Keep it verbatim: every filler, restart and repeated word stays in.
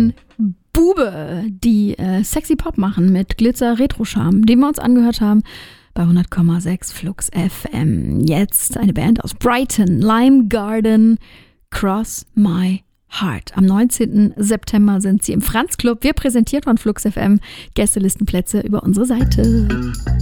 Bube, die äh, sexy Pop machen mit Glitzer Retro Charme, den wir uns angehört haben bei hundert Komma sechs Flux F M. Jetzt eine Band aus Brighton, Lime Garden, Cross My Heart. Am neunzehnten September sind sie im Franz Club. Wir präsentiert von Flux F M. Gästelistenplätze über unsere Seite.